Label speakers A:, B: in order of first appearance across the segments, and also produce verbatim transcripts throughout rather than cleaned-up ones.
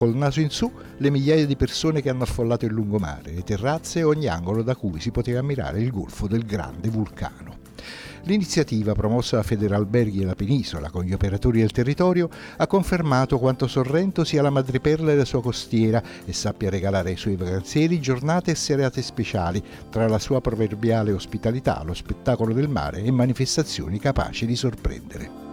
A: Col naso in su, le migliaia di persone che hanno affollato il lungomare, le terrazze e ogni angolo da cui si poteva ammirare il golfo del grande vulcano. L'iniziativa, promossa da Federalberghi e la Penisola con gli operatori del territorio, ha confermato quanto Sorrento sia la madreperla della sua costiera e sappia regalare ai suoi vacanzieri giornate e serate speciali, tra la sua proverbiale ospitalità, lo spettacolo del mare e manifestazioni capaci di sorprendere.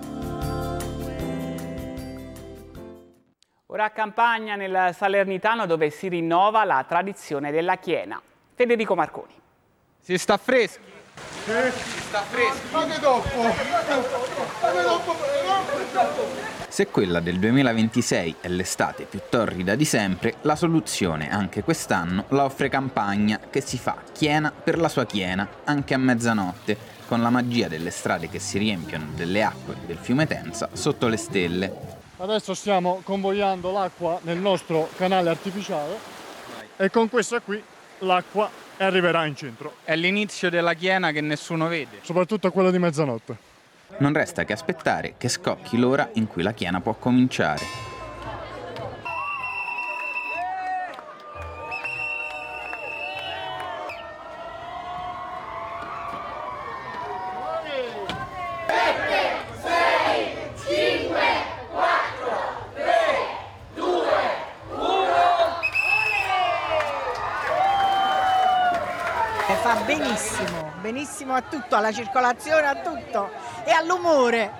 B: Ora a Campagna, nel Salernitano, dove si rinnova la tradizione della chiena. Federico Marconi.
C: Si sta freschi?
D: Sì. Si sta freschi? Ma che dopo? Ma che dopo?
C: Se quella del duemilaventisei è l'estate più torrida di sempre, la soluzione anche quest'anno la offre Campagna, che si fa chiena per la sua chiena, anche a mezzanotte, con la magia delle strade che si riempiono delle acque del fiume Tenza sotto le stelle.
E: Adesso stiamo convogliando l'acqua nel nostro canale artificiale e con questa qui l'acqua arriverà in centro.
C: È l'inizio della chiena che nessuno vede.
E: Soprattutto quella di mezzanotte.
C: Non resta che aspettare che scocchi l'ora in cui la chiena può cominciare.
F: Fa benissimo, benissimo a tutto, alla circolazione, a tutto e all'umore.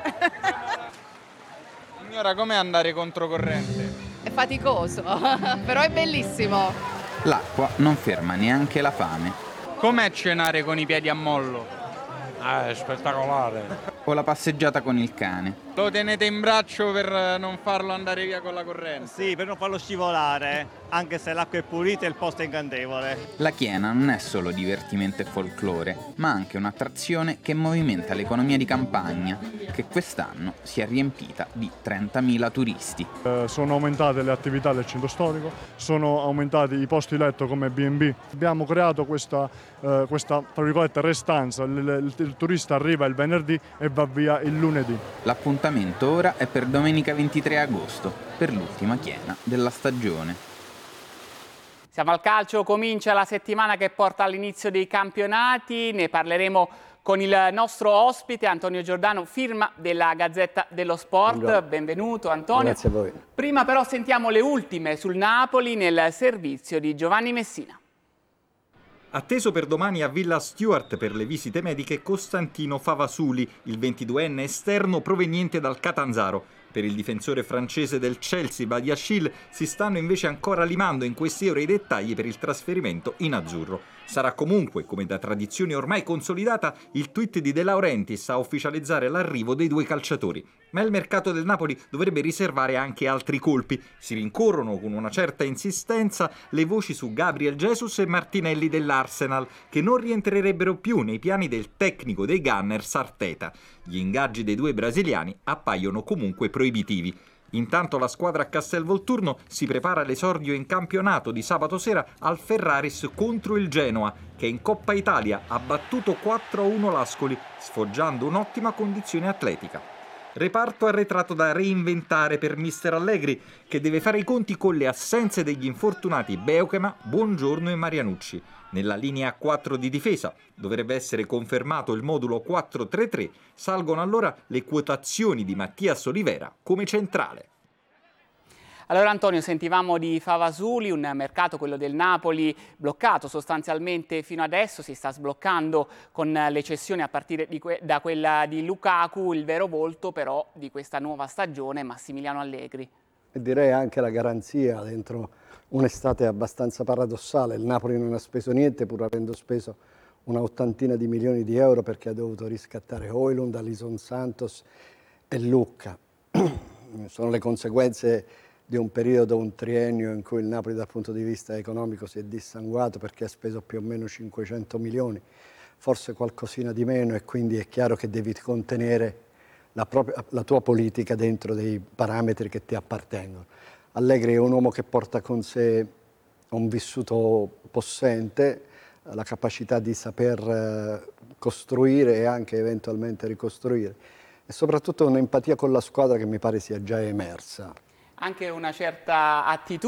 C: Signora, com'è andare controcorrente?
G: È faticoso, però è bellissimo.
C: L'acqua non ferma neanche la fame. Com'è cenare con i piedi a mollo?
H: Ah, è spettacolare.
C: O la passeggiata con il cane? Lo tenete in braccio per non farlo andare via con la corrente?
I: Sì, per non farlo scivolare, anche se l'acqua è pulita e il posto è incantevole.
C: La chiena non è solo divertimento e folklore, ma anche un'attrazione che movimenta l'economia di Campagna, che quest'anno si è riempita di trentamila turisti.
E: Eh, sono aumentate le attività del centro storico, sono aumentati i posti letto come B and B. Abbiamo creato questa, eh, questa tra virgolette, restanza, il, il, il turista arriva il venerdì e va via il lunedì.
C: L'appuntamento ora è per domenica ventitré agosto, per l'ultima chiena della stagione.
B: Siamo al calcio, comincia la settimana che porta all'inizio dei campionati, ne parleremo con il nostro ospite Antonio Giordano, firma della Gazzetta dello Sport.
J: Buongiorno.
B: Benvenuto Antonio.
J: Grazie a voi.
B: Prima però sentiamo le ultime sul Napoli nel servizio di Giovanni Messina.
K: Atteso per domani a Villa Stuart per le visite mediche Costantino Favasuli, il ventiduenne esterno proveniente dal Catanzaro. Per il difensore francese del Chelsea, Badiashile, si stanno invece ancora limando in queste ore i dettagli per il trasferimento in azzurro. Sarà comunque, come da tradizione ormai consolidata, il tweet di De Laurentiis a ufficializzare l'arrivo dei due calciatori. Ma il mercato del Napoli dovrebbe riservare anche altri colpi. Si rincorrono con una certa insistenza le voci su Gabriel Jesus e Martinelli dell'Arsenal, che non rientrerebbero più nei piani del tecnico dei Gunners Arteta. Gli ingaggi dei due brasiliani appaiono comunque proibitivi. Intanto la squadra a Castelvolturno si prepara all'esordio in campionato di sabato sera al Ferraris contro il Genoa, che in Coppa Italia ha battuto quattro a uno l'Ascoli, sfoggiando un'ottima condizione atletica. Reparto arretrato da reinventare per mister Allegri, che deve fare i conti con le assenze degli infortunati Beukema, Buongiorno e Marianucci. Nella linea quattro di difesa dovrebbe essere confermato il modulo quattro tre tre, salgono allora le quotazioni di Mattias Olivera come centrale.
B: Allora Antonio, sentivamo di Favasuli, un mercato, quello del Napoli, bloccato sostanzialmente fino adesso, si sta sbloccando con le cessioni a partire di que- da quella di Lukaku, il vero volto però di questa nuova stagione, Massimiliano Allegri.
J: E direi anche la garanzia dentro un'estate abbastanza paradossale. Il Napoli non ha speso niente pur avendo speso una ottantina di milioni di euro perché ha dovuto riscattare Højlund, Alison Santos e Lucca. Sono le conseguenze di un periodo, un triennio in cui il Napoli dal punto di vista economico si è dissanguato perché ha speso più o meno cinquecento milioni, forse qualcosina di meno, e quindi è chiaro che devi contenere la, propria, la tua politica dentro dei parametri che ti appartengono. Allegri è un uomo che porta con sé un vissuto possente, la capacità di saper costruire e anche eventualmente ricostruire, e soprattutto un'empatia con la squadra che mi pare sia già emersa.
B: anche una certa attitudine